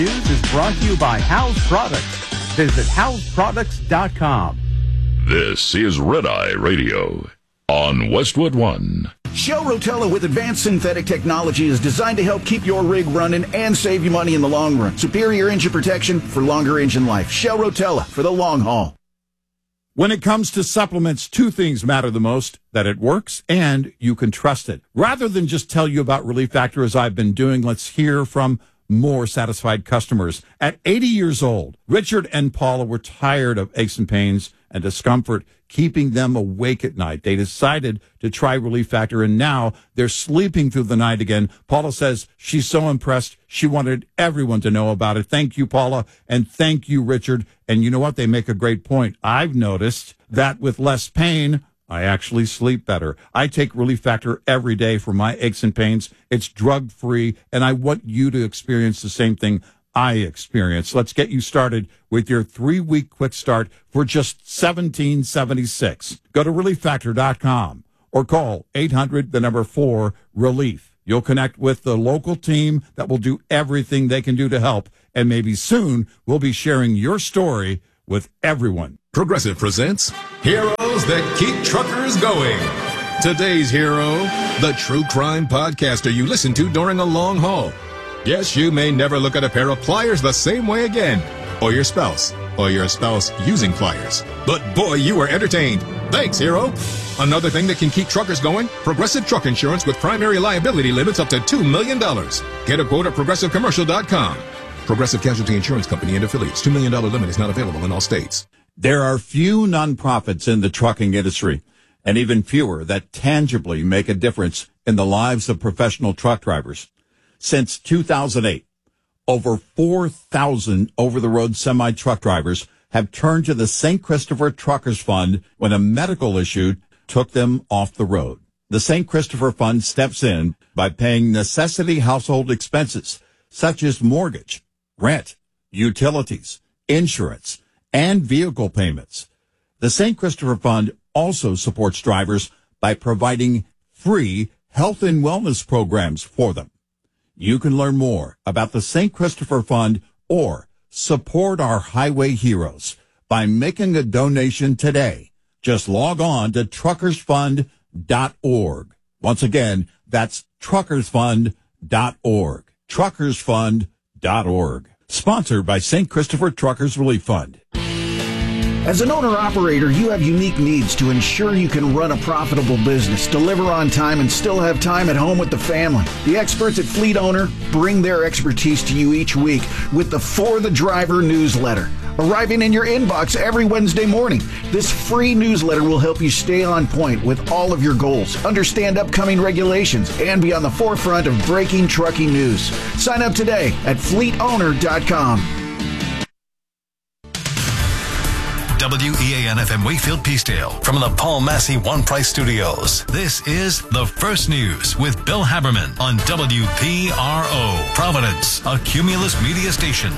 News is brought to you by House Products. Visit houseproducts.com. This is Red Eye Radio on Westwood One. Shell Rotella with advanced synthetic technology is designed to help keep your rig running and save you money in the long run. Superior engine protection for longer engine life. Shell Rotella for the long haul. When it comes to supplements, two things matter the most: that it works and you can trust it. Rather than just tell you about Relief Factor as I've been doing, let's hear from more satisfied customers. At 80 years old, Richard and Paula were tired of aches and pains and discomfort keeping them awake at night. They decided to try Relief Factor, and now they're sleeping through the night again. Paula says she's so impressed. She wanted everyone to know about it. Thank you, Paula, and thank you, Richard. And you know what? They make a great point. I've noticed that with less pain, I actually sleep better. I take Relief Factor every day for my aches and pains. It's drug-free, and I want you to experience the same thing I experience. Let's get you started with your 3-week quick start for just $17.76. Go to relieffactor.com or call 800-4-RELIEF. You'll connect with the local team that will do everything they can do to help, and maybe soon we'll be sharing your story with everyone. Progressive presents Heroes That Keep Truckers Going. Today's hero, the true crime podcaster you listen to during a long haul. Yes, you may never look at a pair of pliers the same way again, or your spouse using pliers. But boy, you were entertained. Thanks, hero. Another thing that can keep truckers going: Progressive Truck Insurance with primary liability limits up to $2 million. Get a quote at progressivecommercial.com. Progressive Casualty Insurance Company and affiliates. $2 million limit is not available in all states. There are few nonprofits in the trucking industry, and even fewer that tangibly make a difference in the lives of professional truck drivers. Since 2008, over 4,000 over-the-road semi-truck drivers have turned to the St. Christopher Truckers Fund when a medical issue took them off the road. The St. Christopher Fund steps in by paying necessity household expenses such as mortgage, rent, utilities, insurance, and vehicle payments. The St. Christopher Fund also supports drivers by providing free health and wellness programs for them. You can learn more about the St. Christopher Fund or support our highway heroes by making a donation today. Just log on to truckersfund.org. Once again, that's truckersfund.org. Truckersfund.org. Sponsored by St. Christopher Truckers Relief Fund. As an owner-operator, you have unique needs to ensure you can run a profitable business, deliver on time, and still have time at home with the family. The experts at Fleet Owner bring their expertise to you each week with the For the Driver newsletter, arriving in your inbox every Wednesday morning. This free newsletter will help you stay on point with all of your goals, understand upcoming regulations, and be on the forefront of breaking trucking news. Sign up today at fleetowner.com. WEAN-FM Wakefield Peacedale from the Paul Massey One Price Studios. This is The First News with Bill Haberman on WPRO, Providence, a Cumulus media station.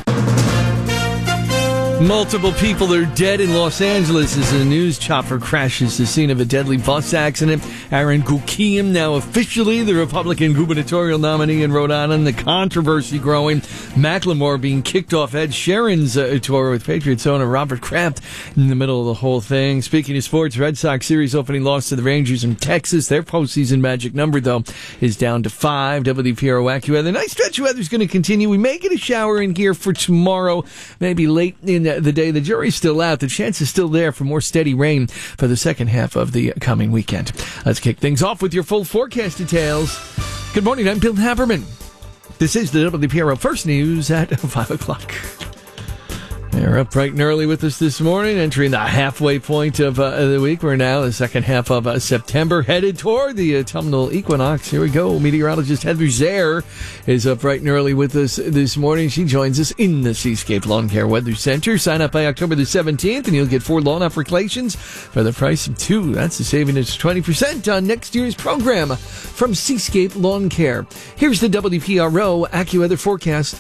Multiple people are dead in Los Angeles as a news chopper crashes the scene of a deadly bus accident. Aaron Gukiam, now officially the Republican gubernatorial nominee in Rhode Island. The controversy growing. Macklemore being kicked off Ed Sheeran's tour with Patriots owner Robert Kraft in the middle of the whole thing. Speaking of sports, Red Sox series opening loss to the Rangers in Texas. Their postseason magic number, though, is down to 5. WPRO AccuWeather. Nice stretch of weather is going to continue. We may get a shower in here for tomorrow, maybe late in the day. The jury's still out. The chance is still there for more steady rain for the second half of the coming weekend. Let's kick things off with your full forecast details. Good morning. I'm Bill Haberman. This is the WPRO First News at 5 o'clock. They're up bright and early with us this morning, entering the halfway point of the week. We're now the second half of September, headed toward the autumnal equinox. Here we go. Meteorologist Heather Zaire is up bright and early with us this morning. She joins us in the Seascape Lawn Care Weather Center. Sign up by October the 17th, and you'll get 4 lawn applications for the price of 2. That's a saving of 20% on next year's program from Seascape Lawn Care. Here's the WPRO AccuWeather forecast.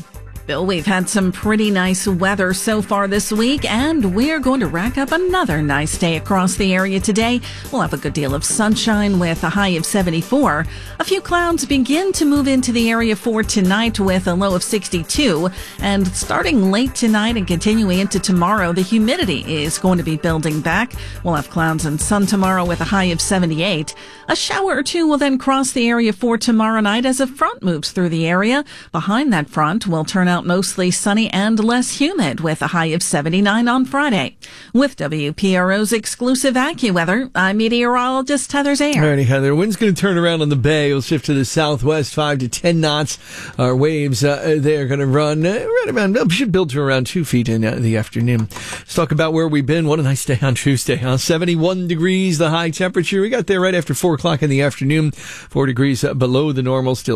Bill, we've had some pretty nice weather so far this week, and we're going to rack up another nice day across the area today. We'll have a good deal of sunshine with a high of 74. A few clouds begin to move into the area for tonight with a low of 62. And starting late tonight and continuing into tomorrow, the humidity is going to be building back. We'll have clouds and sun tomorrow with a high of 78. A shower or two will then cross the area for tomorrow night as a front moves through the area. Behind that front will turn out mostly sunny and less humid with a high of 79 on Friday. With WPRO's exclusive AccuWeather, I'm meteorologist Heather Zayer. All righty, Heather. Wind's going to turn around on the bay. It'll shift to the southwest, 5 to 10 knots. Our waves, they're going to run right around, should build to around 2 feet in the afternoon. Let's talk about where we've been. What a nice day on Tuesday, huh? 71 degrees, the high temperature. We got there right after 4 o'clock in the afternoon. 4 degrees below the normal, still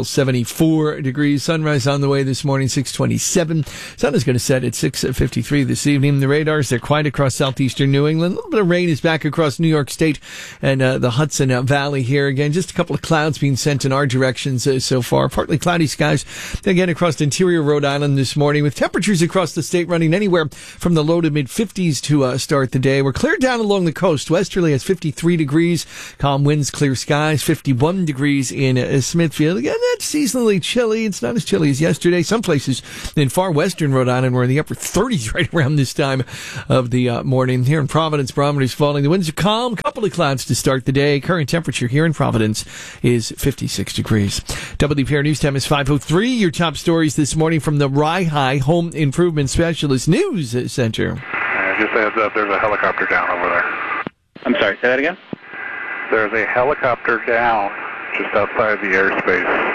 74 degrees. Sunrise on the way this morning, 6:27. Sun is going to set at 6:53 this evening. The radars, they're quiet across southeastern New England. A little bit of rain is back across New York State and the Hudson Valley here. Again, just a couple of clouds being sent in our directions so far. Partly cloudy skies again across interior Rhode Island this morning, with temperatures across the state running anywhere from the low to mid 50s to start the day. We're cleared down along the coast. Westerly has 53 degrees. Calm winds, clear skies. 51 degrees in Smithfield. Again, that's seasonally chilly. It's not as chilly as yesterday. Some places in far western Rhode Island were in the upper 30s right around this time of the morning. Here in Providence, barometer's falling. The winds are calm. Couple of clouds to start the day. Current temperature here in Providence is 56 degrees. WPR News Time is 5:03. Your top stories this morning from the Rye Home Improvement Specialist News Center. Just a heads up, there's a helicopter down over there. I'm sorry, say that again? There's a helicopter down just outside the airspace.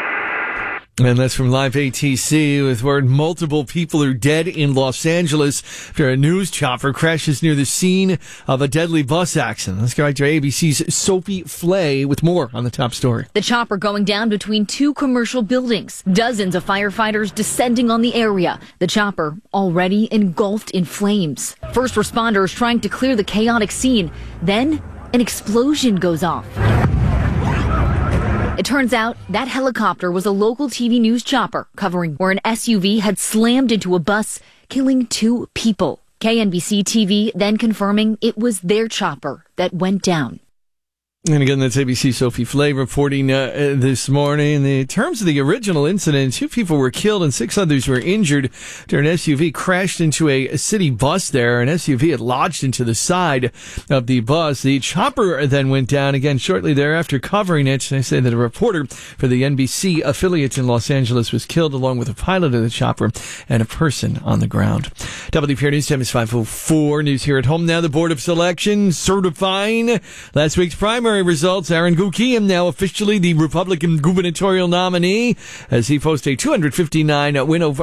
And that's from Live ATC with word multiple people are dead in Los Angeles after a news chopper crashes near the scene of a deadly bus accident. Let's go right to ABC's Sophie Flay with more on the top story. The chopper going down between two commercial buildings. Dozens of firefighters descending on the area. The chopper already engulfed in flames. First responders trying to clear the chaotic scene. Then an explosion goes off. It turns out that helicopter was a local TV news chopper covering where an SUV had slammed into a bus, killing 2 people. KNBC TV then confirming it was their chopper that went down. And again, that's ABC Sophie Flay reporting this morning. In the terms of the original incident, 2 people were killed and 6 others were injured after an SUV crashed into a city bus there. An SUV had lodged into the side of the bus. The chopper then went down again shortly thereafter, covering it. They say that a reporter for the NBC affiliate in Los Angeles was killed along with a pilot of the chopper and a person on the ground. WPR News Time is 5:04. News here at home now. The Board of Selection certifying last week's primary results. Aaron Gukiam now officially the Republican gubernatorial nominee as he posts a 259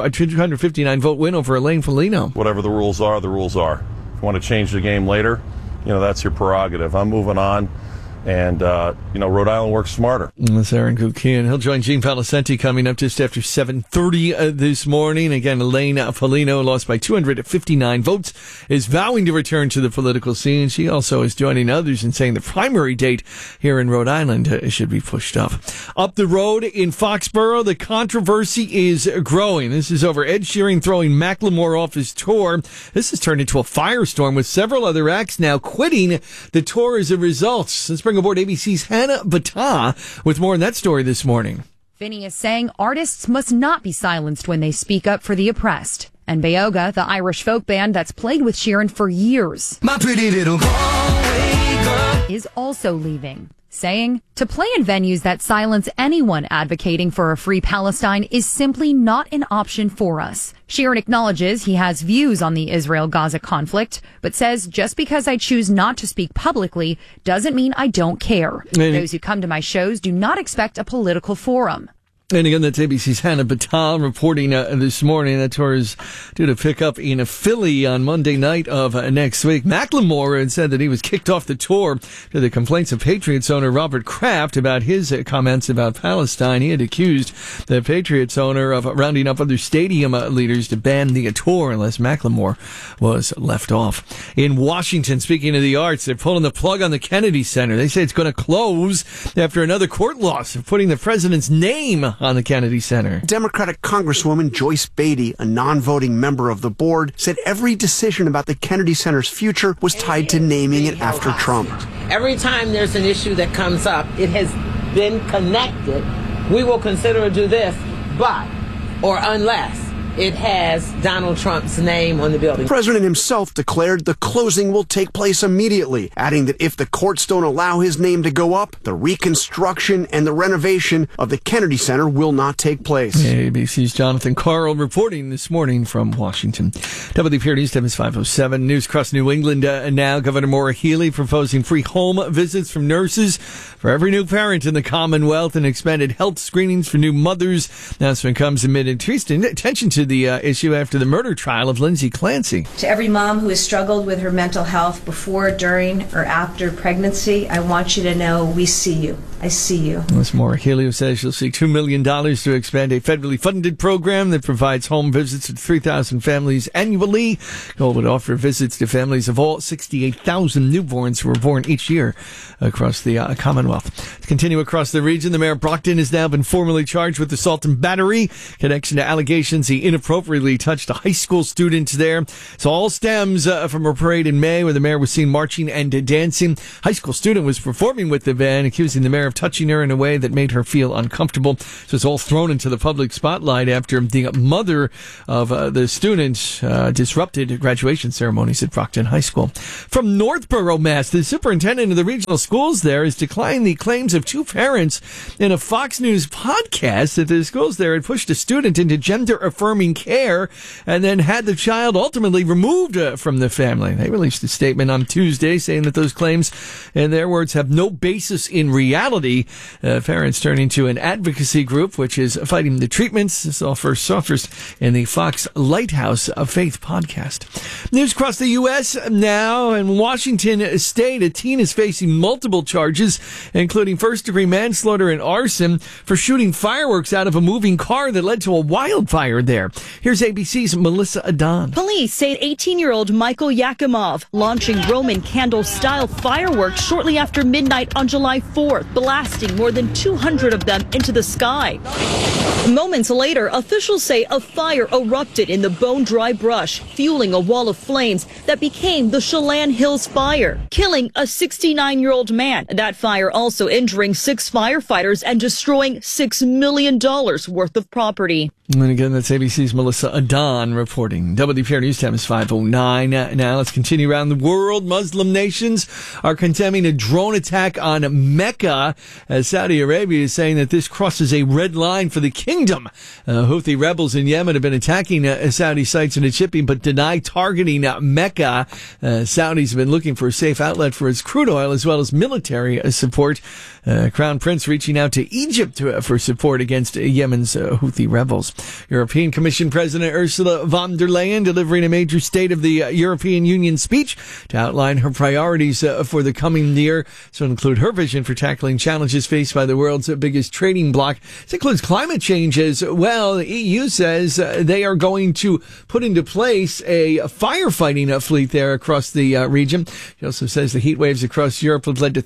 vote win over Elaine Foligno. Whatever the rules are, the rules are. If you want to change the game later, that's your prerogative. I'm moving on. And, Rhode Island works smarter. That's Aaron Gukian. He'll join Gene Palicenti coming up just after 7:30 this morning. Again, Elaine Foligno lost by 259 votes, is vowing to return to the political scene. She also is joining others in saying the primary date here in Rhode Island should be pushed up. Up the road in Foxborough, the controversy is growing. This is over Ed Sheeran throwing Macklemore off his tour. This has turned into a firestorm with several other acts now quitting the tour as a result. Let's bring aboard ABC's Hannah Battah with more on that story this morning. Finney is saying artists must not be silenced when they speak up for the oppressed. And Beoga, the Irish folk band that's played with Sheeran for years, my pretty little Galway girl, is also leaving, saying to play in venues that silence anyone advocating for a free Palestine is simply not an option for us. Sheeran acknowledges he has views on the Israel-Gaza conflict, but says just because I choose not to speak publicly doesn't mean I don't care. Those who come to my shows do not expect a political forum. And again, that's ABC's Hannah Battah reporting this morning. That tour is due to pick up in Philly on Monday night of next week. Macklemore had said that he was kicked off the tour to the complaints of Patriots owner Robert Kraft about his comments about Palestine. He had accused the Patriots owner of rounding up other stadium leaders to ban the tour unless Macklemore was left off. In Washington, speaking of the arts, they're pulling the plug on the Kennedy Center. They say it's going to close after another court loss of putting the president's name on the Kennedy Center. Democratic Congresswoman Joyce Beatty, a non-voting member of the board, said every decision about the Kennedy Center's future was tied to naming it after Trump. Every time there's an issue that comes up, it has been connected. We will consider to do this, but, or unless, it has Donald Trump's name on the building. The president himself declared the closing will take place immediately, adding that if the courts don't allow his name to go up, the reconstruction and the renovation of the Kennedy Center will not take place. ABC's Jonathan Carl reporting this morning from Washington. WPR News Time is 5:07. News across New England now. Governor Maura Healey proposing free home visits from nurses for every new parent in the Commonwealth and expanded health screenings for new mothers. Announcement comes amid increased attention to the issue after the murder trial of Lindsay Clancy. To every mom who has struggled with her mental health before, during, or after pregnancy, I want you to know we see you. I see you. That's Maura Healey, who says she'll seek $2 million to expand a federally funded program that provides home visits to 3,000 families annually. Goal would offer visits to families of all 68,000 newborns who are born each year across the Commonwealth. To continue across the region, the mayor of Brockton has now been formally charged with assault and battery, connection to allegations he inappropriately touched a high school student there. So all stems from a parade in May where the mayor was seen marching and dancing. High school student was performing with the band, accusing the mayor of touching her in a way that made her feel uncomfortable. So it's all thrown into the public spotlight after the mother of the student disrupted graduation ceremonies at Brockton High School. From Northborough, Mass., the superintendent of the regional schools there is declining the claims of two parents in a Fox News podcast that the schools there had pushed a student into gender-affirming care and then had the child ultimately removed from the family. They released a statement on Tuesday saying that those claims, in their words, have no basis in reality. Parents turning to an advocacy group which is fighting the treatments. This all first suffers in the Fox Lighthouse of Faith podcast. News across the U.S. now. In Washington State, a teen is facing multiple charges, including first-degree manslaughter and arson for shooting fireworks out of a moving car that led to a wildfire there. Here's ABC's Melissa Adon. Police say 18-year-old Michael Yakimov launching Roman candle-style fireworks shortly after midnight on July 4th, blasting more than 200 of them into the sky. Moments later, officials say a fire erupted in the bone-dry brush, fueling a wall of flames that became the Chelan Hills Fire, killing a 69-year-old man. That fire also injuring 6 firefighters and destroying $6 million worth of property. And again, that's ABC's Melissa Adon reporting. WPR News Time is 5:09. Now let's continue around the world. Muslim nations are condemning a drone attack on Mecca, as Saudi Arabia is saying that this crosses a red line for the kingdom. Houthi rebels in Yemen have been attacking Saudi sites in shipping, but deny targeting Mecca. Saudis have been looking for a safe outlet for its crude oil as well as military support. Crown Prince reaching out to Egypt for support against Yemen's Houthi rebels. European Commission President Ursula von der Leyen delivering a major State of the European Union speech to outline her priorities for the coming year. So include her vision for tackling challenges faced by the world's biggest trading bloc. This includes climate change as well. The EU says they are going to put into place a firefighting fleet there across the region. She also says the heat waves across Europe have led to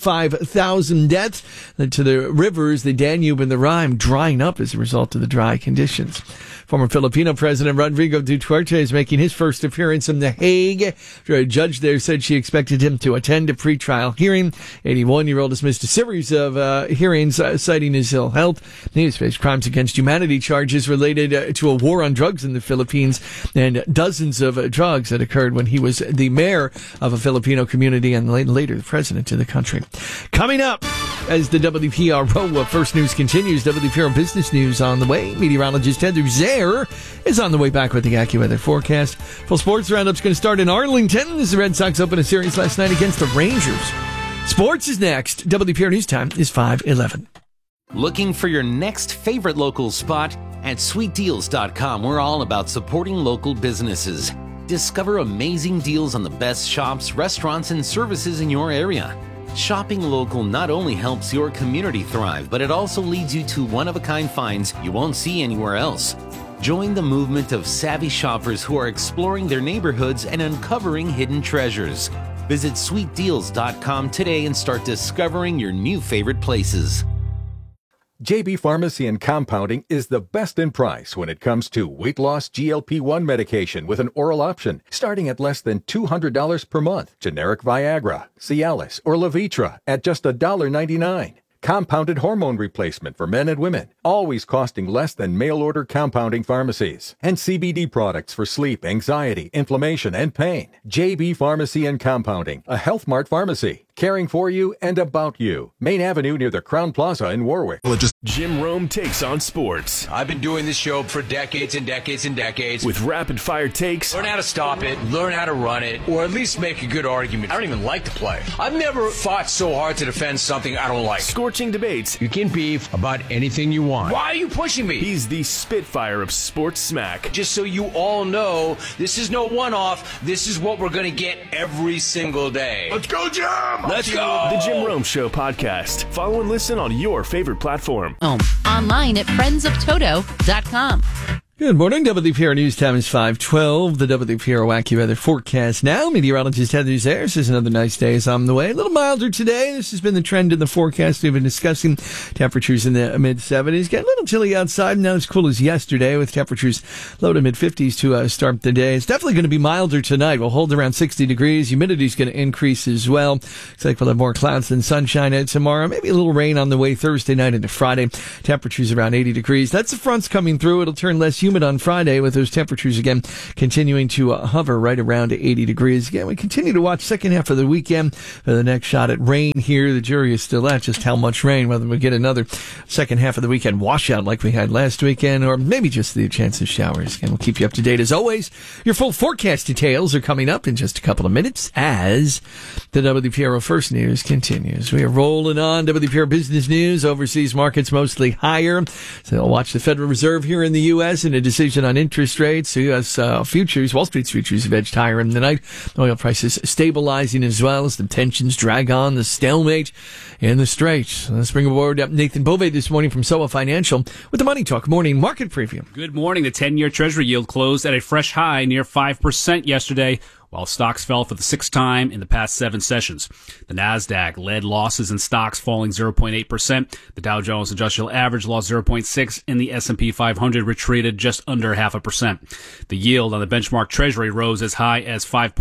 35,000 deaths, led to the rivers, the Danube and the Rhine, drying up as a result of the dry conditions. Former Filipino President Rodrigo Duterte is making his first appearance in The Hague. A judge there said she expected him to attend a pretrial hearing. 81-year-old has missed a series of hearings citing his ill health. He has faced crimes against humanity charges related to a war on drugs in the Philippines and dozens of drugs that occurred when he was the mayor of a Filipino community and later the president of the country. Coming up, as the WPRO First News continues, WPRO Business News on the way. Meteorologist Heather Zaire is on the way back with the AccuWeather forecast. Full sports roundup's going to start in Arlington as the Red Sox open a series last night against the Rangers. Sports is next. WPR News Time is 5:11. Looking for your next favorite local spot? At SweetDeals.com, we're all about supporting local businesses. Discover amazing deals on the best shops, restaurants, and services in your area. Shopping local not only helps your community thrive, but it also leads you to one-of-a-kind finds you won't see anywhere else. Join the movement of savvy shoppers who are exploring their neighborhoods and uncovering hidden treasures. Visit SweetDeals.com today and start discovering your new favorite places. JB Pharmacy and Compounding is the best in price when it comes to weight loss GLP-1 medication with an oral option, starting at less than $200 per month. Generic Viagra, Cialis, or Levitra at just $1.99. Compounded hormone replacement for men and women, always costing less than mail-order compounding pharmacies. And CBD products for sleep, anxiety, inflammation, and pain. JB Pharmacy and Compounding, a Health Mart pharmacy, caring for you and about you. Main Avenue near the Crown Plaza in Warwick. Jim Rome takes on sports. I've been doing this show for decades and decades and decades. With rapid-fire takes. Learn how to stop it, learn how to run it, or at least make a good argument. I don't even like the play. I've never fought so hard to defend something I don't like. Scorching debates. You can beef about anything you want. Why are you pushing me? He's the Spitfire of sports smack. Just so you all know, this is no one-off. This is what we're going to get every single day. Let's go, Jim! Let's go! The Jim Rome Show podcast. Follow and listen on your favorite platform. Online at friendsoftoto.com. Good morning. WPR News time is 5:12. The WPR Wacky Weather forecast now. Meteorologist Heather Zare says another nice day is on the way. A little milder today. This has been the trend in the forecast we've been discussing. Temperatures in the mid-70s. Getting a little chilly outside. Not as cool as yesterday with temperatures low to mid-50s to start the day. It's definitely going to be milder tonight. We'll hold around 60 degrees. Humidity is going to increase as well. Looks like we'll have more clouds than sunshine tomorrow. Maybe a little rain on the way Thursday night into Friday. Temperatures around 80 degrees. That's the fronts coming through. It'll turn less humid on Friday with those temperatures again continuing to hover right around 80 degrees. Again, we continue to watch second half of the weekend for the next shot at rain here. The jury is still out just how much rain, whether we get another second half of the weekend washout like we had last weekend or maybe just the chance of showers. And we'll keep you up to date as always. Your full forecast details are coming up in just a couple of minutes as the WPRO First News continues. We are rolling on. WPRO Business News. Overseas markets mostly higher. So we'll watch the Federal Reserve here in the U.S. and a decision on interest rates. U.S. futures, Wall Street futures have edged higher in the night. Oil prices stabilizing as well as the tensions drag on the stalemate in the Strait. Let's bring aboard Nathan Bove this morning from SOA Financial with the Money Talk Morning Market Preview. Good morning. The 10-year Treasury yield closed at a fresh high near 5% yesterday, while stocks fell for the sixth time in the past 7 sessions. The Nasdaq led losses in stocks, falling 0.8%. The Dow Jones Industrial Average lost 0.6%, and the S&P 500 retreated just under 0.5%. The yield on the benchmark Treasury rose as high as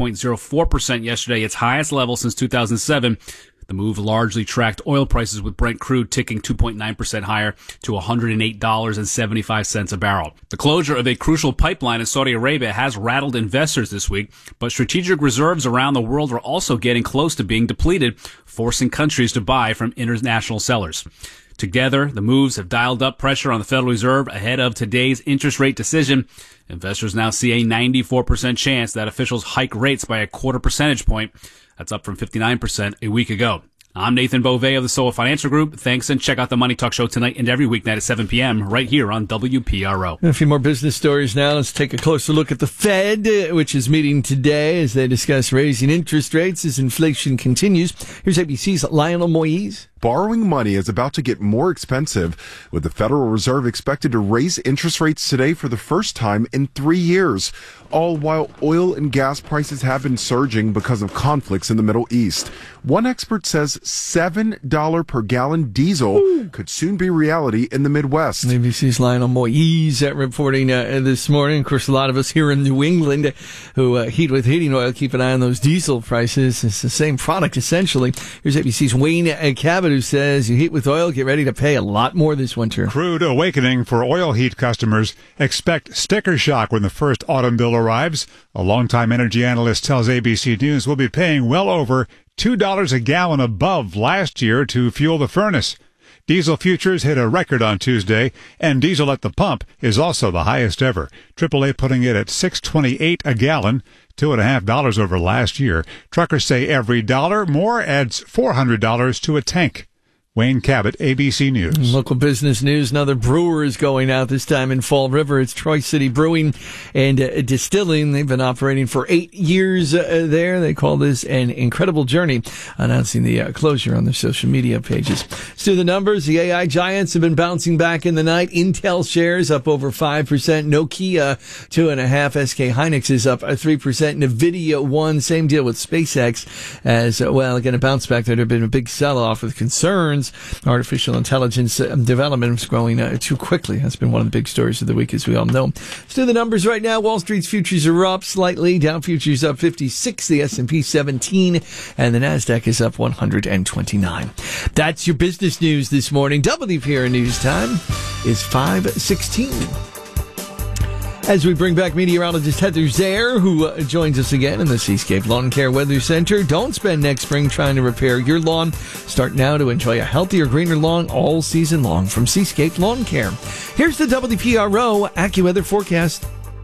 5.04% yesterday, its highest level since 2007. The move largely tracked oil prices, with Brent crude ticking 2.9% higher to $108.75 a barrel. The closure of a crucial pipeline in Saudi Arabia has rattled investors this week, but strategic reserves around the world are also getting close to being depleted, forcing countries to buy from international sellers. Together, the moves have dialed up pressure on the Federal Reserve ahead of today's interest rate decision. Investors now see a 94% chance that officials hike rates by a 0.25 percentage point. That's up from 59% a week ago. I'm Nathan Bove of the SOA Financial Group. Thanks, and check out the Money Talk Show tonight and every weeknight at 7 p.m. right here on WPRO. A few more business stories now. Let's take a closer look at the Fed, which is meeting today as they discuss raising interest rates as inflation continues. Here's ABC's Lionel Moise. Borrowing money is about to get more expensive, with the Federal Reserve expected to raise interest rates today for the first time in 3 years, all while oil and gas prices have been surging because of conflicts in the Middle East. One expert says $7 per gallon diesel could soon be reality in the Midwest. ABC's Lionel Moise reporting this morning. Of course, a lot of us here in New England who heat with heating oil keep an eye on those diesel prices. It's the same product, essentially. Here's ABC's Wayne Cabot, who says you heat with oil, get ready to pay a lot more this winter. Crude awakening for oil heat customers. Expect sticker shock when the first autumn bill arrives. A longtime energy analyst tells ABC News we'll be paying well over $2 a gallon above last year to fuel the furnace. Diesel futures hit a record on Tuesday, and diesel at the pump is also the highest ever. AAA putting it at $6.28 a gallon, $2.50 over last year. Truckers say every dollar more adds $400 to a tank. Wayne Cabot, ABC News. Local business news. Another brewer is going out, this time in Fall River. It's Troy City Brewing and Distilling. They've been operating for 8 years there. They call this an incredible journey, announcing the closure on their social media pages. Let's do the numbers. The AI giants have been bouncing back in the night. Intel shares up over 5%. Nokia 2.5%. SK Hynix is up 3%. NVIDIA 1%. Same deal with SpaceX as well. Again, a bounce back there. There had been a big sell-off with concerns because artificial intelligence development is growing too quickly. That's been one of the big stories of the week, as we all know. Let's do the numbers right now. Wall Street's futures are up slightly. Dow futures up 56, the S&P 17, and the NASDAQ is up 129. That's your business news this morning. WPR News Time is 5:16. As we bring back meteorologist Heather Zaire, who joins us again in the Seascape Lawn Care Weather Center. Don't spend next spring trying to repair your lawn. Start now to enjoy a healthier, greener lawn all season long from Seascape Lawn Care. Here's the WPRO AccuWeather forecast.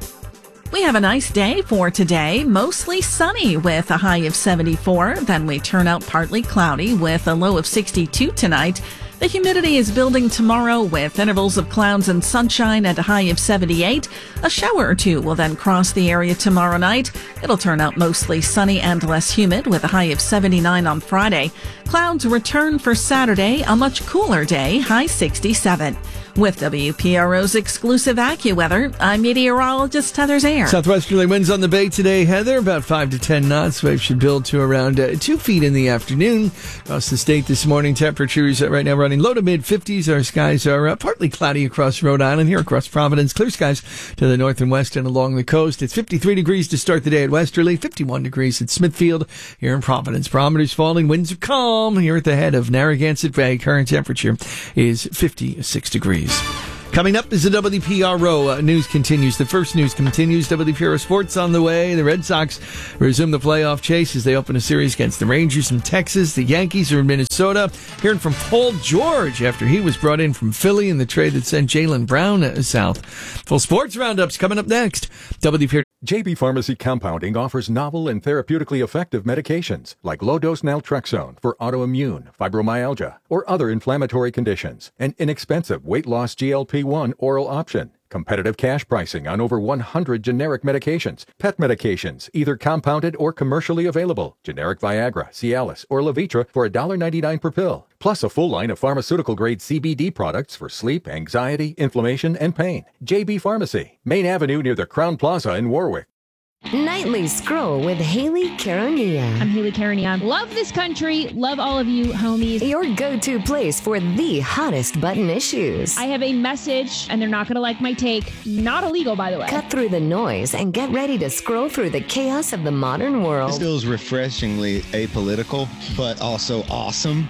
We have a nice day for today, mostly sunny with a high of 74. Then we turn out partly cloudy with a low of 62 tonight. The humidity is building tomorrow with intervals of clouds and sunshine at a high of 78. A shower or two will then cross the area tomorrow night. It'll turn out mostly sunny and less humid with a high of 79 on Friday. Clouds return for Saturday, a much cooler day, high 67. With WPRO's exclusive AccuWeather, I'm meteorologist Heather Zaire. Southwesterly winds on the bay today, Heather, about 5 to 10 knots. Waves should build to around 2 feet in the afternoon. Across the state this morning, temperatures right now running low to mid-50s. Our skies are partly cloudy across Rhode Island, here across Providence. Clear skies to the north and west and along the coast. It's 53 degrees to start the day at Westerly, 51 degrees at Smithfield here in Providence. Barometers falling, winds are calm here at the head of Narragansett Bay. Current temperature is 56 degrees. Coming up is the WPRO news continues. The first news continues. WPRO Sports on the way. The Red Sox resume the playoff chase as they open a series against the Rangers in Texas. The Yankees are in Minnesota. Hearing from Paul George after he was brought in from Philly in the trade that sent Jaylen Brown south. Full sports roundups coming up next. WPRO. JB Pharmacy Compounding offers novel and therapeutically effective medications like low-dose naltrexone for autoimmune, fibromyalgia, or other inflammatory conditions. An inexpensive weight loss GLP-1 oral option. Competitive cash pricing on over 100 generic medications. Pet medications, either compounded or commercially available. Generic Viagra, Cialis, or Levitra for $1.99 per pill. Plus a full line of pharmaceutical-grade CBD products for sleep, anxiety, inflammation, and pain. JB Pharmacy, Main Avenue near the Crown Plaza in Warwick. Nightly Scroll with Haley Carania. I'm Haley Carania. Love this country. Love all of you homies. Your go-to place for the hottest button issues. I have a message, and they're not going to like my take. Not illegal, by the way. Cut through the noise and get ready to scroll through the chaos of the modern world. This feels refreshingly apolitical, but also awesome.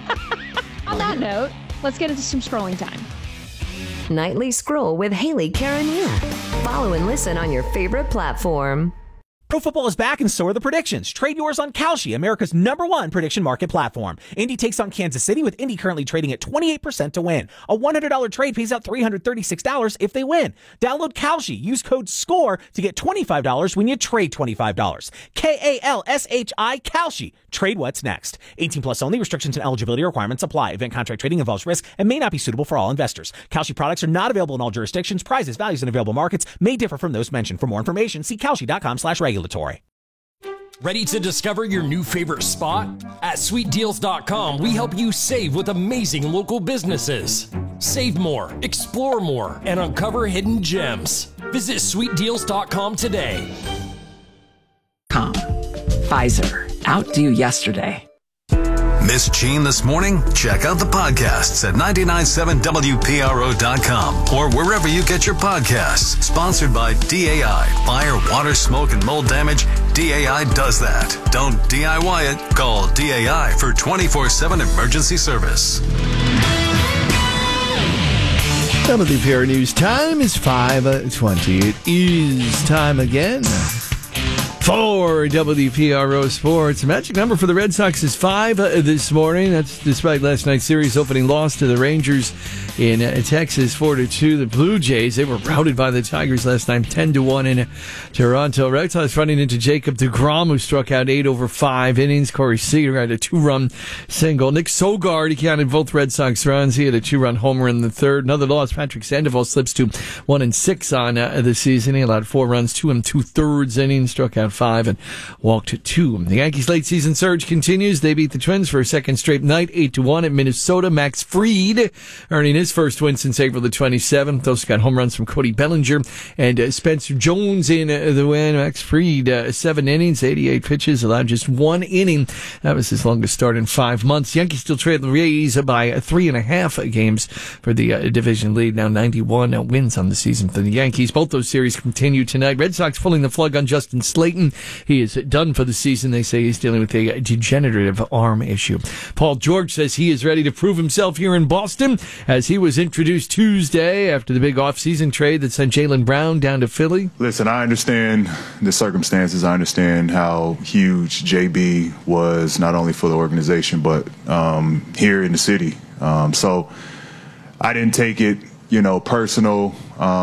On that note, let's get into some scrolling time. Nightly Scroll with Haley Carania. Follow and listen on your favorite platform. Pro football is back and so are the predictions. Trade yours on Kalshi, America's #1 prediction market platform. Indy takes on Kansas City with Indy currently trading at 28% to win. A $100 trade pays out $336 if they win. Download Kalshi. Use code SCORE to get $25 when you trade $25. Kalshi, Kalshi. Trade what's next. 18 plus only. Restrictions and eligibility requirements apply. Event contract trading involves risk and may not be suitable for all investors. Kalshi products are not available in all jurisdictions. Prices, values, and available markets may differ from those mentioned. For more information, see Kalshi.com/regulatory. Ready to discover your new favorite spot? At SweetDeals.com, we help you save with amazing local businesses. Save more, explore more, and uncover hidden gems. Visit SweetDeals.com today. Pfizer, outdo yesterday. Miss Gene this morning? Check out the podcasts at 997WPRO.com or wherever you get your podcasts. Sponsored by DAI. Fire, water, smoke, and mold damage. DAI does that. Don't DIY it. Call DAI for 24/7 emergency service. WPR News time is 5:20. It is time again for WPRO Sports. The magic number for the Red Sox is 5 this morning. That's despite last night's series opening loss to the Rangers in Texas, 4-2. The Blue Jays, they were routed by the Tigers last night, 10-1 in Toronto. Red Sox running into Jacob deGrom, who struck out 8 over 5 innings. Corey Seager had a 2-run single. Nick Sogard, he counted both Red Sox runs. He had a 2-run homer in the third. Another loss, Patrick Sandoval slips to 1-6 on the season. He allowed 4 runs, 2 2/3 innings, struck out 5 and walked 2. The Yankees' late season surge continues. They beat the Twins for a second straight night, 8-1 at Minnesota. Max Fried earning his first win since April the 27th. Also got home runs from Cody Bellinger and Spencer Jones in the win. Max Fried, 7 innings, 88 pitches, allowed just 1 inning. That was his longest start in 5 months. Yankees still trail the Rays by 3.5 games for the division lead. Now 91 wins on the season for the Yankees. Both those series continue tonight. Red Sox pulling the plug on Justin Slayton. He is done for the season. They say he's dealing with a degenerative arm issue. Paul George says he is ready to prove himself here in Boston as he was introduced Tuesday after the big offseason trade that sent Jaylen Brown down to Philly. Listen, I understand the circumstances. I understand how huge JB was not only for the organization but here in the city. So I didn't take it, personal.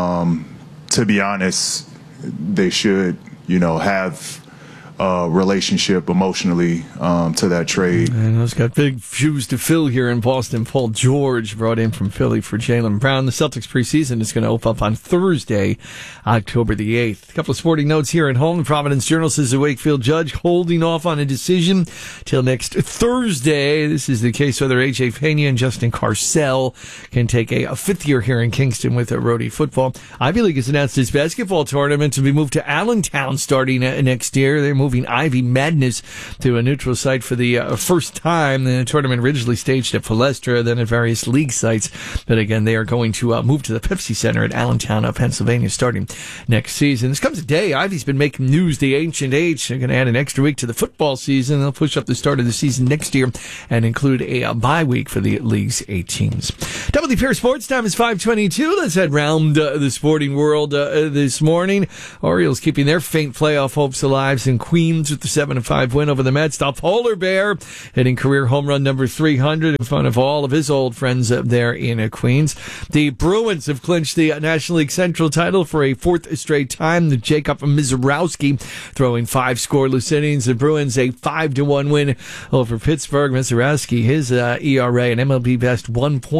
To be honest, they should, have a relationship emotionally to that trade. And he's got big shoes to fill here in Boston. Paul George brought in from Philly for Jaylen Brown. The Celtics preseason is going to open up on Thursday, October the 8th. A couple of sporting notes here at home. The Providence Journal says the Wakefield judge holding off on a decision till next Thursday. This is the case whether A.J. Pena and Justin Carcel can take a fifth year here in Kingston with Rhodey football. Ivy League has announced its basketball tournament to be moved to Allentown starting next year. They're moving Ivy Madness to a neutral site for the first time. The tournament originally staged at Palestra, then at various league sites. But again, they are going to move to the Pepsi Center at Allentown, Pennsylvania, starting next season. This comes a day Ivy's been making news. The Ancient H, they're going to add an extra week to the football season. They'll push up the start of the season next year and include a bye week for the league's 8 teams. WPR Sports Time is 5:22. Let's head round the sporting world this morning. Orioles keeping their faint playoff hopes alive in Queens with the 7-5 win over the Mets. The Polar Bear hitting career home run number 300 in front of all of his old friends there in Queens. The Bruins have clinched the National League Central title for a 4th straight time. The Jacob Mizorowski throwing 5 scoreless innings. The Bruins a 5-1 win over Pittsburgh. Mizorowski, his ERA an MLB best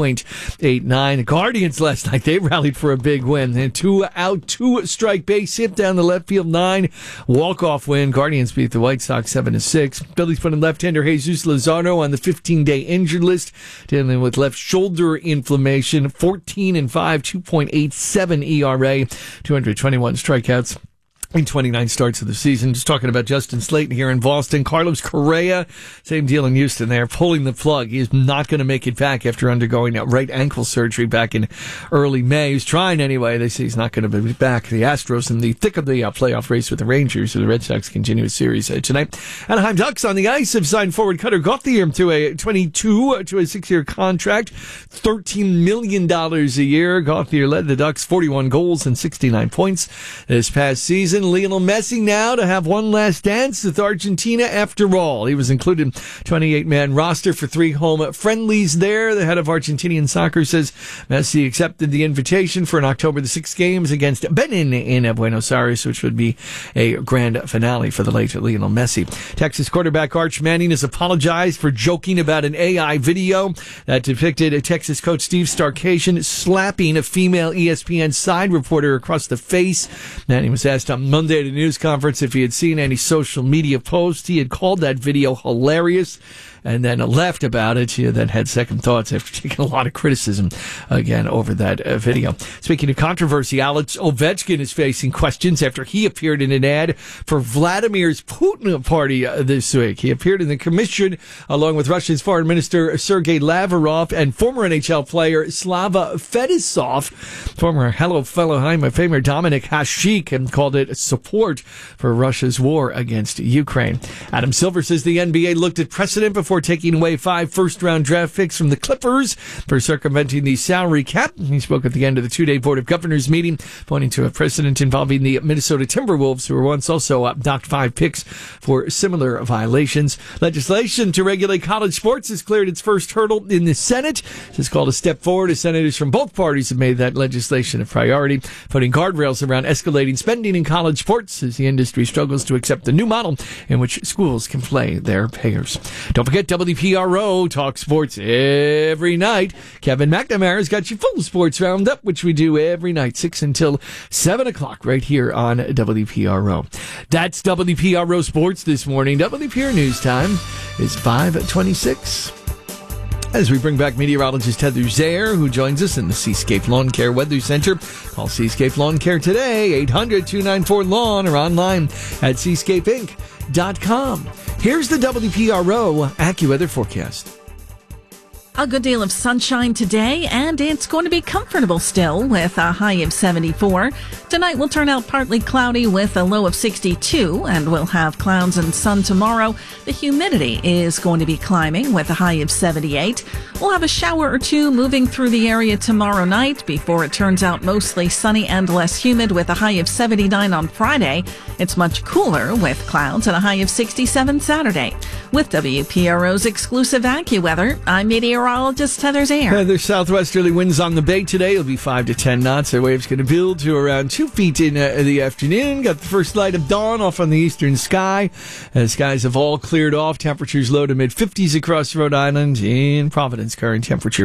1.89. The Guardians last night, they rallied for a big win. And 2-out, 2-strike base hit down the left field 9. Walk-off win. Guardians beat the White Sox 7-6. Phillies putting left-hander Jesus Luzardo on the 15-day injured list, dealing with left shoulder inflammation. 14-5, 2.87 ERA, 221 strikeouts in 29 starts of the season. Just talking about Justin Slayton here in Boston. Carlos Correa, same deal in Houston there, pulling the plug. He is not going to make it back after undergoing right ankle surgery back in early May. He's trying anyway. They say he's not going to be back. The Astros in the thick of the playoff race with the Rangers. So the Red Sox continue a series tonight. Anaheim Ducks on the ice have signed forward Cutter Gauthier to a 6-year contract, $13 million a year. Gauthier led the Ducks 41 goals and 69 points this past season. Lionel Messi now to have one last dance with Argentina after all. He was included in 28-man roster for 3 home friendlies there. The head of Argentinian soccer says Messi accepted the invitation for an October the 6th games against Benin in Buenos Aires, which would be a grand finale for the late Lionel Messi. Texas quarterback Arch Manning has apologized for joking about an AI video that depicted Texas coach Steve Sarkisian slapping a female ESPN side reporter across the face. Manning was asked on Monday at a news conference if he had seen any social media posts. He had called that video hilarious and then left about it. He then had second thoughts after taking a lot of criticism again over that video. Speaking of controversy, Alex Ovechkin is facing questions after he appeared in an ad for Vladimir's Putin party this week. He appeared in the commission along with Russia's foreign minister Sergei Lavrov and former NHL player Slava Fedosov. Former Hello Fellow High Famer Dominik Hasek and called it support for Russia's war against Ukraine. Adam Silver says the NBA looked at precedent before taking away 5 first-round draft picks from the Clippers for circumventing the salary cap. He spoke at the end of the 2-day Board of Governors meeting, pointing to a precedent involving the Minnesota Timberwolves, who were once also docked 5 picks for similar violations. Legislation to regulate college sports has cleared its first hurdle in the Senate. This is called a step forward as senators from both parties have made that legislation a priority, putting guardrails around escalating spending in college sports as the industry struggles to accept the new model in which schools can play their payers. Don't forget WPRO Talk Sports every night. Kevin McNamara's got your full sports roundup, which we do every night, 6 until 7 o'clock right here on WPRO. That's WPRO Sports this morning. WPR News Time is 5:26. As we bring back meteorologist Heather Zayer, who joins us in the Seascape Lawn Care Weather Center. Call Seascape Lawn Care today, 800-294-LAWN, or online at seascapeinc.com. Here's the WPRO AccuWeather forecast. A good deal of sunshine today, and it's going to be comfortable still with a high of 74. Tonight will turn out partly cloudy with a low of 62, and we'll have clouds and sun tomorrow. The humidity is going to be climbing with a high of 78. We'll have a shower or two moving through the area tomorrow night before it turns out mostly sunny and less humid with a high of 79 on Friday. It's much cooler with clouds and a high of 67 Saturday. With WPRO's exclusive AccuWeather, I'm meteorologist Heather Zayer. There's southwesterly winds on the bay today. It'll be 5 to 10 knots. Our waves going to build to around 2 feet in the afternoon. Got the first light of dawn off on the eastern sky. Skies have all cleared off. Temperatures low to mid 50s across Rhode Island. In Providence, current temperature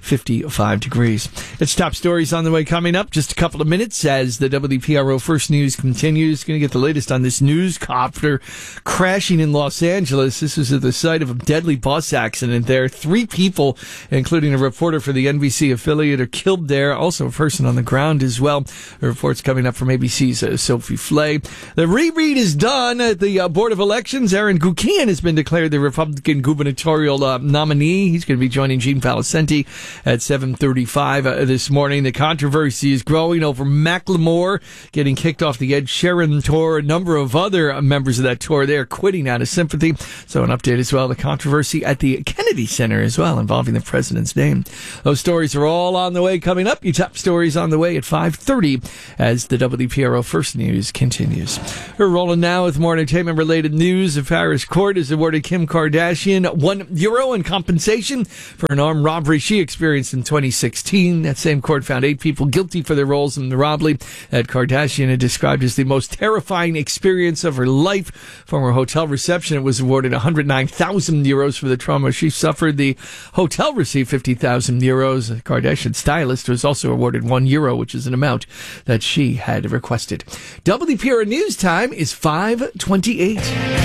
55 degrees. It's top stories on the way coming up. Just a couple of minutes as the WPRO First News continues. Going to get the latest on this news copter crashing in Los Angeles. This was at the site of a deadly bus accident there. 3 people, including a reporter for the NBC affiliate, are killed there. Also a person on the ground as well. The report's coming up from ABC's Sophie Flay. The reread is done at the Board of Elections. Aaron Guckian has been declared the Republican gubernatorial nominee. He's going to be joining Gene Palicenti at 7:35 this morning. The controversy is growing over Macklemore getting kicked off the Ed Sheeran tour. A number of other members of that tour there quitting out of sympathy. So an update as well. The controversy at the Kennedy Center as well involving the president's name. Those stories are all on the way coming up. Your top stories on the way at 5:30 as the WPRO First News continues. We're rolling now with more entertainment-related news. A Paris court has awarded Kim Kardashian €1 in compensation for an armed robbery she experienced in 2016. That same court found 8 people guilty for their roles in the robbery that Kardashian had described as the most terrifying experience of her life. Former hotel receptionist was awarded €109,000 for the trauma she suffered. The hotel received €50,000. A Kardashian stylist was also awarded €1, which is an amount that she had requested. WPRO News Time is 5:28.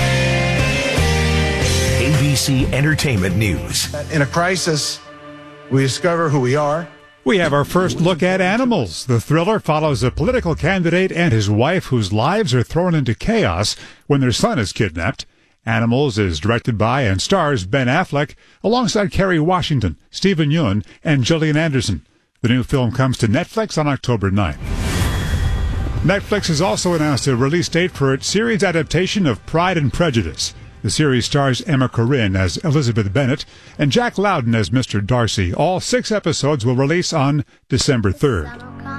ABC Entertainment News. In a crisis, we discover who we are. We have our first look at Animals. The thriller follows a political candidate and his wife whose lives are thrown into chaos when their son is kidnapped. Animals is directed by and stars Ben Affleck alongside Kerry Washington, Stephen Yeun, and Gillian Anderson. The new film comes to Netflix on October 9th. Netflix has also announced a release date for its series adaptation of Pride and Prejudice. The series stars Emma Corrin as Elizabeth Bennet and Jack Lowden as Mr. Darcy. All 6 episodes will release on December 3rd.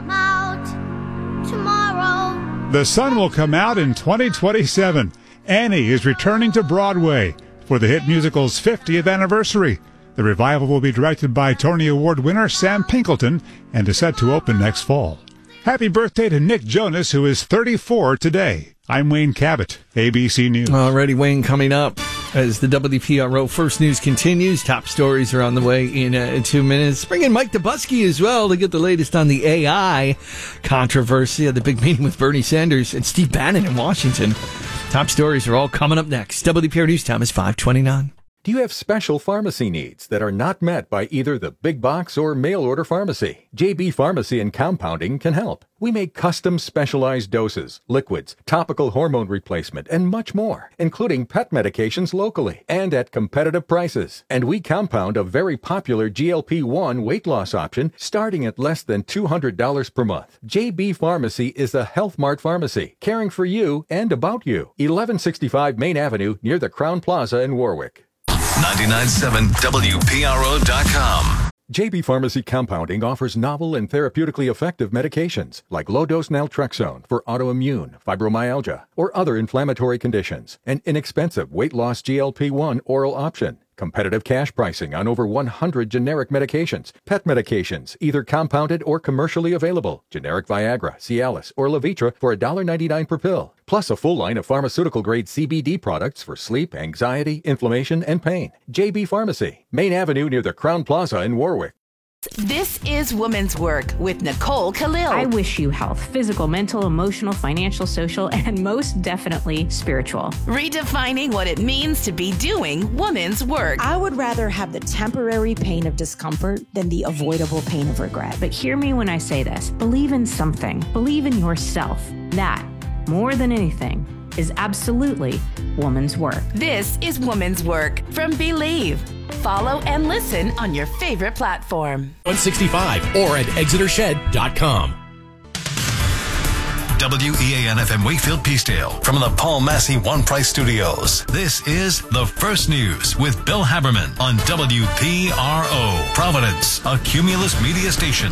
The Sun will come out in 2027. Annie is returning to Broadway for the hit musical's 50th anniversary. The revival will be directed by Tony Award winner Sam Pinkleton and is set to open next fall. Happy birthday to Nick Jonas, who is 34 today. I'm Wayne Cabot, ABC News. Alrighty, Wayne, coming up as the WPRO First News continues. Top stories are on the way in 2 minutes. Bring in Mike Dubusky as well to get the latest on the AI controversy at the big meeting with Bernie Sanders and Steve Bannon in Washington. Top stories are all coming up next. WPRO News Time is 5:29. Do you have special pharmacy needs that are not met by either the big box or mail order pharmacy? JB Pharmacy and Compounding can help. We make custom specialized doses, liquids, topical hormone replacement, and much more, including pet medications locally and at competitive prices. And we compound a very popular GLP-1 weight loss option starting at less than $200 per month. JB Pharmacy is a Health Mart pharmacy, caring for you and about you. 1165 Main Avenue near the Crown Plaza in Warwick. 99.7 WPRO.com. JB Pharmacy Compounding offers novel and therapeutically effective medications like low-dose naltrexone for autoimmune, fibromyalgia, or other inflammatory conditions. An inexpensive weight loss GLP-1 oral option. Competitive cash pricing on over 100 generic medications. Pet medications, either compounded or commercially available. Generic Viagra, Cialis, or Levitra for $1.99 per pill. Plus a full line of pharmaceutical-grade CBD products for sleep, anxiety, inflammation, and pain. JB Pharmacy, Main Avenue near the Crown Plaza in Warwick. This is Woman's Work with Nicole Khalil. I wish you health, physical, mental, emotional, financial, social, and most definitely spiritual. Redefining what it means to be doing woman's work. I would rather have the temporary pain of discomfort than the avoidable pain of regret. But hear me when I say this. Believe in something. Believe in yourself. That, more than anything, is absolutely woman's work. This is Woman's Work from Believe. Follow and listen on your favorite platform. 165 or at ExeterShed.com. WEAN-FM Wakefield Peacedale from the Paul Massey One Price Studios. This is The First News with Bill Haberman on WPRO, Providence, a Cumulus media station.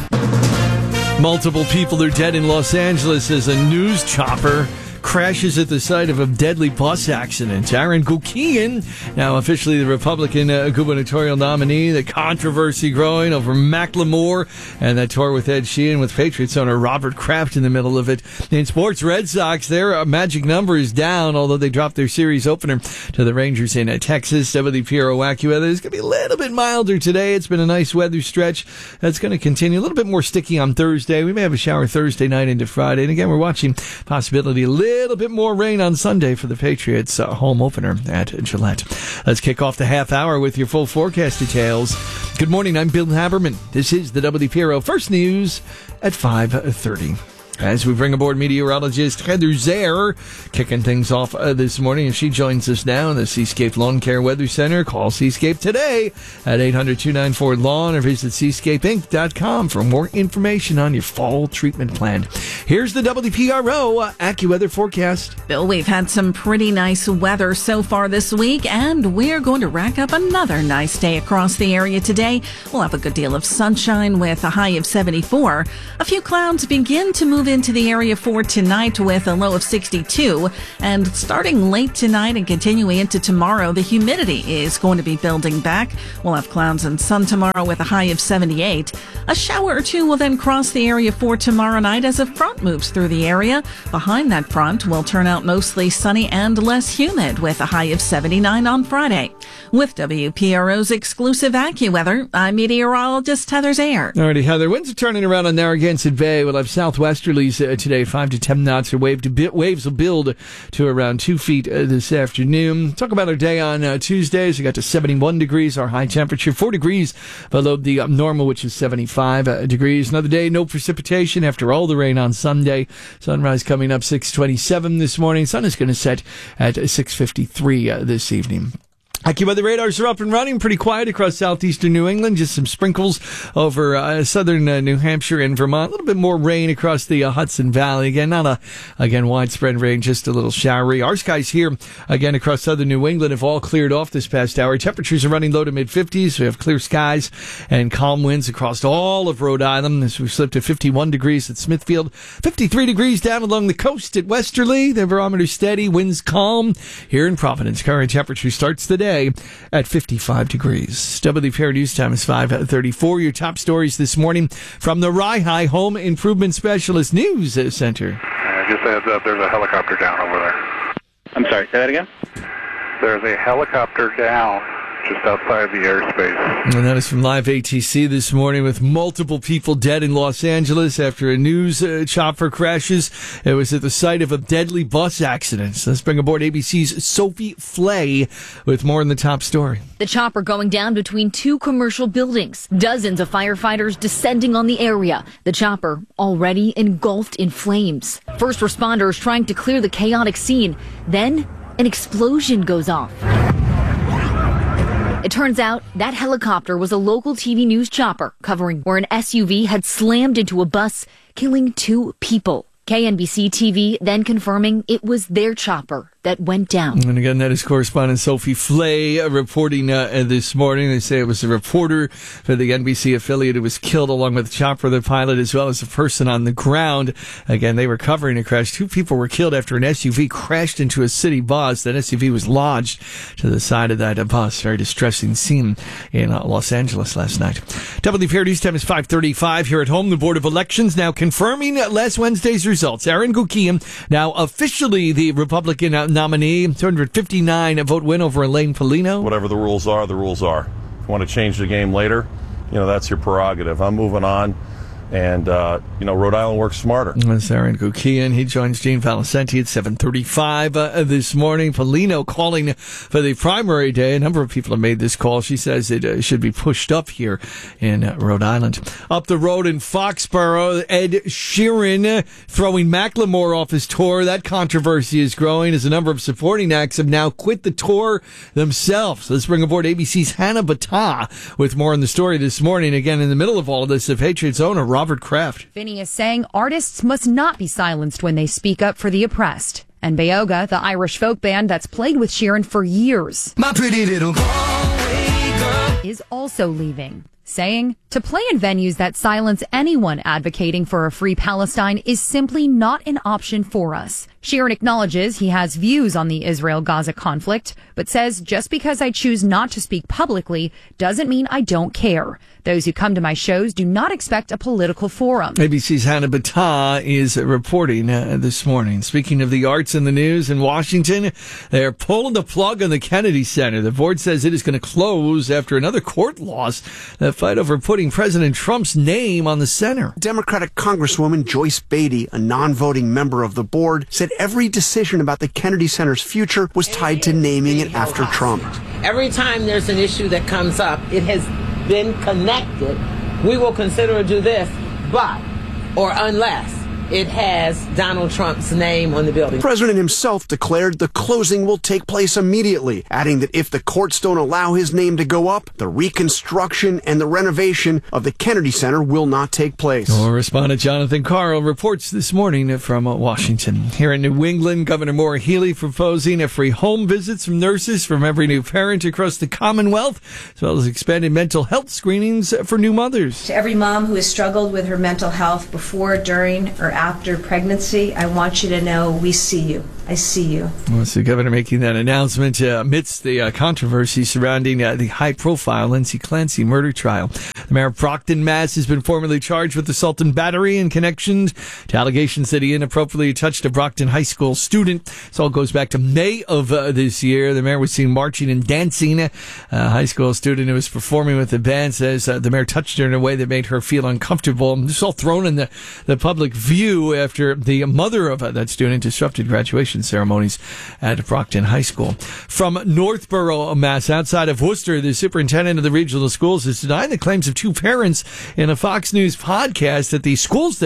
Multiple people are dead in Los Angeles as a news chopper crashes at the site of a deadly bus accident. Aaron Gulkian, now officially the Republican gubernatorial nominee, the controversy growing over Macklemore and that tour with Ed Sheeran with Patriots owner Robert Kraft in the middle of it. In sports, Red Sox, their magic number is down, although they dropped their series opener to the Rangers in Texas. WPRO AccuWeather is going to be a little bit milder today. It's been a nice weather stretch. That's going to continue. A little bit more sticky on Thursday. We may have a shower Thursday night into Friday. And again, we're watching possibility a little bit more rain on Sunday for the Patriots home opener at Gillette. Let's kick off the half hour with your full forecast details. Good morning, I'm Bill Haberman. This is the WPRO First News at 5:30. As we bring aboard meteorologist Heather Zaire, kicking things off this morning, and she joins us now in the Seascape Lawn Care Weather Center. Call Seascape today at 800-294-LAWN or visit seascapeinc.com for more information on your fall treatment plan. Here's the WPRO AccuWeather forecast. Bill, we've had some pretty nice weather so far this week, and we're going to rack up another nice day across the area today. We'll have a good deal of sunshine with a high of 74. A few clouds begin to move into the area for tonight with a low of 62. And starting late tonight and continuing into tomorrow, the humidity is going to be building back. We'll have clouds and sun tomorrow with a high of 78. A shower or two will then cross the area for tomorrow night as a front moves through the area. Behind that front will turn out mostly sunny and less humid with a high of 79 on Friday. With WPRO's exclusive AccuWeather, I'm meteorologist Heather Zaire. Alrighty, Heather. Winds are turning around on Narragansett Bay. We'll have southwesterlies today, 5 to 10 knots. Waves will build to around 2 feet this afternoon. Talk about our day on Tuesdays. We got to 71 degrees, our high temperature, 4 degrees below the normal, which is 75 degrees. Another day, no precipitation after all the rain on Sunday. Sunrise coming up 6:27 this morning. Sun is going to set at 6:53 this evening. AccuWeather radars are up and running. Pretty quiet across southeastern New England. Just some sprinkles over southern New Hampshire and Vermont. A little bit more rain across the Hudson Valley. Again, not widespread rain, just a little showery. Our skies here, again, across southern New England have all cleared off this past hour. Temperatures are running low to mid-50s. We have clear skies and calm winds across all of Rhode Island as we slip to 51 degrees at Smithfield. 53 degrees down along the coast at Westerly. The barometer steady, winds calm. Here in Providence, current temperature starts the day at 55 degrees. WPRO News Time is 5:34. Your top stories this morning from the Rye Home Improvement Specialist News Center. Just a heads up, there's a helicopter down over there. I'm sorry, say that again? There's a helicopter down just outside the airspace. And that is from Live ATC this morning with multiple people dead in Los Angeles after a news chopper crashes. It was at the site of a deadly bus accident. So let's bring aboard ABC's Sophie Flay with more in the top story. The chopper going down between two commercial buildings. Dozens of firefighters descending on the area. The chopper already engulfed in flames. First responders trying to clear the chaotic scene. Then an explosion goes off. It turns out that helicopter was a local TV news chopper covering where an SUV had slammed into a bus, killing 2 people. KNBC TV then confirming it was their chopper that went down. And again, that is correspondent Sophie Flay reporting this morning. They say it was a reporter for the NBC affiliate who was killed along with the chopper, the pilot, as well as a person on the ground. Again, they were covering a crash. 2 people were killed after an SUV crashed into a city bus. That SUV was lodged to the side of that bus. Very distressing scene in Los Angeles last night. WPRO News Time is 5:35 here at home. The Board of Elections now confirming last Wednesday's results. Aaron Gulkian, now officially the Republican nominee, 259 vote win over Elaine Paulino. Whatever the rules are, the rules are. If you want to change the game later, that's your prerogative. I'm moving on. And, Rhode Island works smarter. That's Aaron Gukian. He joins Gene Valicenti at 7:35 this morning. Polino calling for the primary day. A number of people have made this call. She says it should be pushed up here in Rhode Island. Up the road in Foxborough, Ed Sheeran throwing Macklemore off his tour. That controversy is growing as a number of supporting acts have now quit the tour themselves. Let's bring aboard ABC's Hannah Battah with more on the story this morning. Again, in the middle of all of this, the Patriots owner Robert Kraft. Vinny is saying artists must not be silenced when they speak up for the oppressed. And Beoga, the Irish folk band that's played with Sheeran for years, my pretty little Galway girl, is also leaving, saying to play in venues that silence anyone advocating for a free Palestine is simply not an option for us. Sheeran acknowledges he has views on the Israel-Gaza conflict, but says just because I choose not to speak publicly doesn't mean I don't care. Those who come to my shows do not expect a political forum. ABC's Hannah Battah is reporting this morning. Speaking of the arts in the news in Washington, they are pulling the plug on the Kennedy Center. The board says it is going to close after another court loss. The fight over putting President Trump's name on the center. Democratic Congresswoman Joyce Beatty, a non-voting member of the board, said every decision about the Kennedy Center's future was tied to naming it after Trump. Every time there's an issue that comes up, it has been connected. We will consider to do this, but, or unless it has Donald Trump's name on the building. The president himself declared the closing will take place immediately, adding that if the courts don't allow his name to go up, the reconstruction and the renovation of the Kennedy Center will not take place. Correspondent Jonathan Carl reports this morning from Washington. Here in New England, Governor Maura Healey proposing a free home visits from nurses from every new parent across the Commonwealth, as well as expanded mental health screenings for new mothers. To every mom who has struggled with her mental health before, during, or after pregnancy, I want you to know we see you. I see you. Well, it's the governor making that announcement amidst the controversy surrounding the high-profile Lindsay Clancy murder trial. The mayor of Brockton, Mass. has been formally charged with assault and battery in connection to allegations that he inappropriately touched a Brockton High School student. This all goes back to May of this year. The mayor was seen marching and dancing. A high school student who was performing with the band says the mayor touched her in a way that made her feel uncomfortable. This is all thrown in the public view after the mother of that student disrupted graduation ceremonies at Brockton High School. From Northborough, Mass., outside of Worcester, the superintendent of the regional schools has denied the claims of two parents in a Fox News podcast that the schools